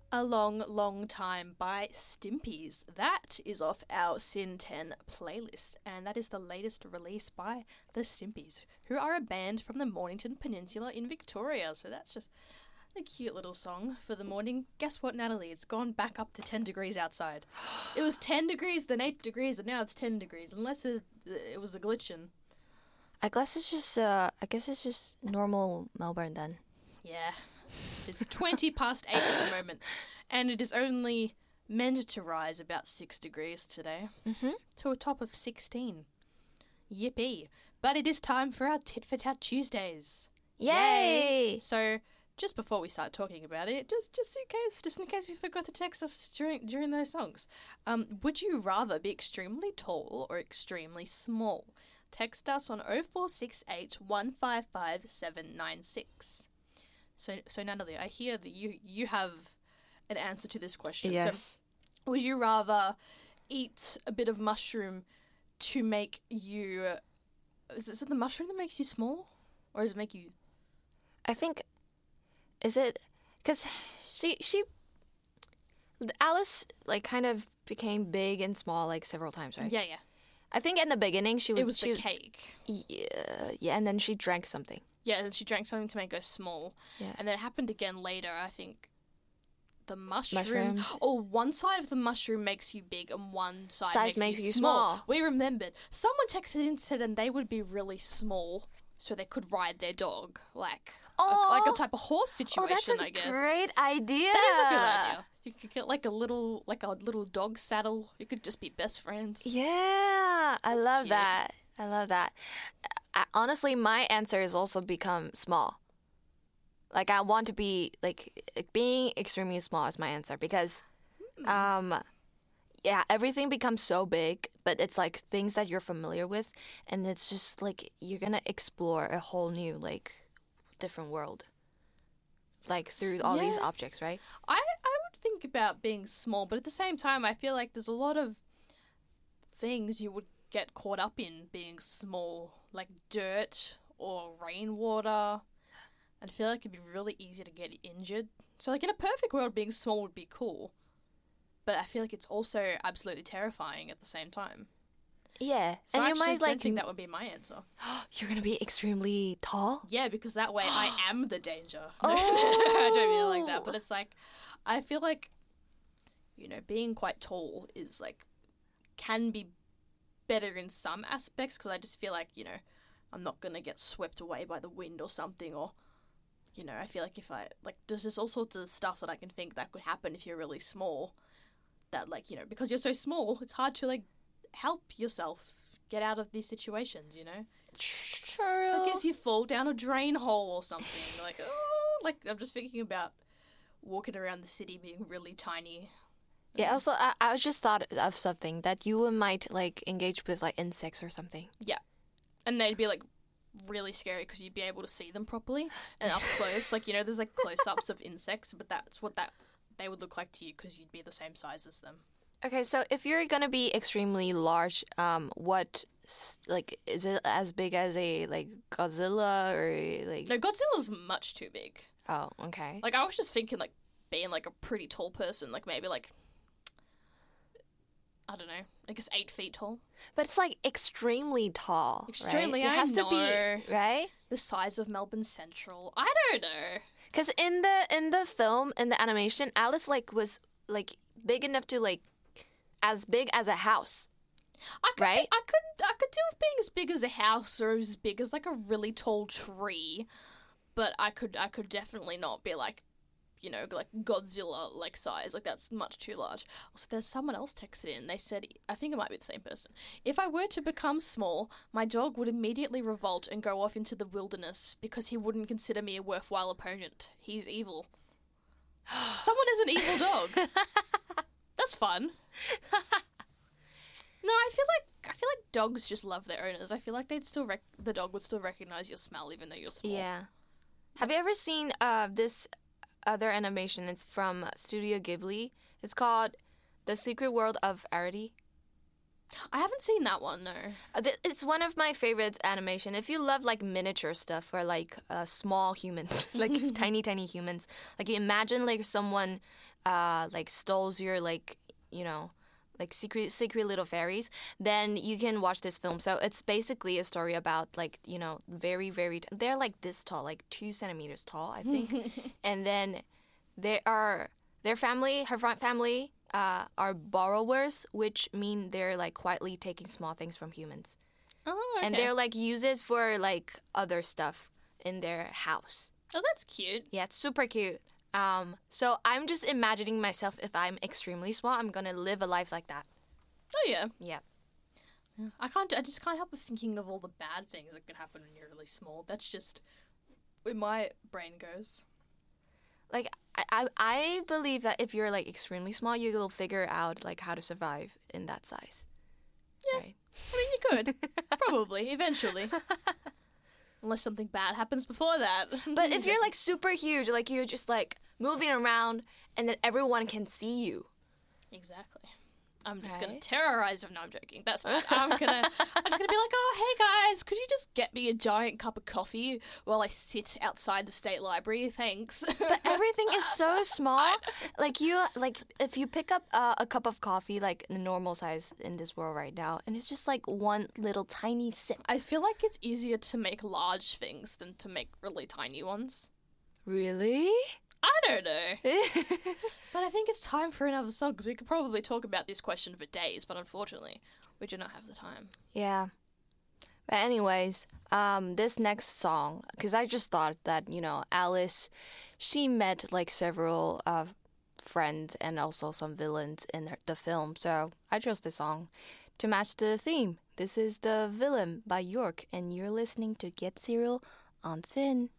A Long, Long Time by Stimpies. That is off our Sin 10 playlist, and that is the latest release by the Stimpies, who are a band from the Mornington Peninsula in Victoria. So that's just a cute little song for the morning. Guess what, Natalie? It's gone back up to 10 degrees outside. It was 10 degrees, then 8 degrees, and now it's 10 degrees, unless it was a glitching. I guess it's just normal Melbourne then. Yeah. It's 20 past 8 at the moment, and it is only meant to rise about 6 degrees today to a top of 16. Yippee. But it is time for our Tit for Tat Tuesdays. Yay! So, just before we start talking about it, just in case you forgot to text us during those songs, would you rather be extremely tall or extremely small? Text us on 0468 155 796. So Natalie, I hear that you have an answer to this question. Yes. So, would you rather eat a bit of mushroom to make you... Is it the mushroom that makes you small? Or does it make you... I think... Is it... Because Alice, like, kind of became big and small, like, several times, right? Yeah. I think in the beginning she was... the cake. Yeah, and then she drank something. Yeah, and she drank something to make her small. Yeah. And then it happened again later, I think. The Mushrooms. Or one side of the mushroom makes you big and one side makes you small. We remembered. Someone texted in and said they would be really small so they could ride their dog. Like a type of horse situation, I guess. That's a great idea. That is a good idea. You could get like a little dog saddle. You could just be best friends. Yeah, I love cute. that. I love that. Honestly, my answer has also become small. Like, I want to be, like, being extremely small is my answer because, yeah, everything becomes so big, but it's, like, things that you're familiar with, and it's just, like, you're gonna explore a whole new, like, different world, like, through all these objects, right? I would think about being small, but at the same time, I feel like there's a lot of things you would get caught up in being small, like dirt or rainwater. I feel like it'd be really easy to get injured. So, like, in a perfect world, being small would be cool. But I feel like it's also absolutely terrifying at the same time. Yeah. So and I you might, like... think that would be my answer. You're gonna be extremely tall? Yeah, because that way I am the danger. Oh. I don't mean it like that. But it's like, I feel like, being quite tall is, like, can be better in some aspects because I just feel like, I'm not going to get swept away by the wind or something, or, I feel like if I, like, there's just all sorts of stuff that I can think that could happen if you're really small that, like, because you're so small, it's hard to, like, help yourself get out of these situations, True. Like if you fall down a drain hole or something, like, oh, like, I'm just thinking about walking around the city being really tiny. Yeah, also, I just thought of something that you might, like, engage with, like, insects or something. Yeah. And they'd be, like, really scary because you'd be able to see them properly and up close. Like, there's, like, close-ups of insects, but that's what they would look like to you because you'd be the same size as them. Okay, so if you're gonna be extremely large, what, like, is it as big as a, like, Godzilla or, like... No, Godzilla's much too big. Oh, okay. Like, I was just thinking, like, being, like, a pretty tall person, like, maybe, like... I don't know. I guess 8 feet tall. But it's like extremely tall. Extremely, right? It has to be, right? The size of Melbourne Central. I don't know. Because in the film, in the animation, Alice was big enough to as big as a house. Right? I could deal with being as big as a house or as big as like a really tall tree, but I could definitely not be like Godzilla like size. Like that's much too large. Also, there's someone else texted in. They said, I think it might be the same person. If I were to become small, my dog would immediately revolt and go off into the wilderness because he wouldn't consider me a worthwhile opponent. He's evil. Someone is an evil dog. That's fun. No, I feel like dogs just love their owners. I feel like the dog would still recognize your smell even though you're small. Yeah. Have you ever seen this other animation? It's from Studio Ghibli. It's called The Secret World of Artie. I haven't seen that one, no. It's one of my favorite animation. If you love like miniature stuff or like small humans, like tiny tiny humans, like you imagine like someone like steals your like like secret little fairies, then you can watch this film. So it's basically a story about like very very they're like this tall, like 2 centimeters tall, I think, and then their family, her family, are borrowers, which mean they're like quietly taking small things from humans. Oh, okay. And they're like use it for like other stuff in their house. Oh, that's cute. Yeah, it's super cute. So I'm just imagining myself if I'm extremely small, I'm gonna live a life like that. Oh, yeah. Yeah. I just can't help but thinking of all the bad things that could happen when you're really small. That's just where my brain goes. Like I believe that if you're like extremely small, you will figure out like how to survive in that size. Yeah. Right? I mean, you could. Probably, eventually. Unless something bad happens before that. But if you're like super huge, like you're just like moving around and then everyone can see you. Exactly. I'm just gonna Right. terrorize them. No, I'm joking. That's fine. I'm just gonna be like, oh, hey guys, could you just get me a giant cup of coffee while I sit outside the state library? Thanks. But everything is so small. Like if you pick up a cup of coffee, like the normal size in this world right now, and it's just like one little tiny sip. I feel like it's easier to make large things than to make really tiny ones. Really? I don't know. But I think it's time for another song because we could probably talk about this question for days, but unfortunately, we do not have the time. Yeah. But anyways, this next song, because I just thought that, Alice, she met like several friends and also some villains in the film. So I chose this song to match the theme. This is The Villain by York, and you're listening to Get Serial on Sin.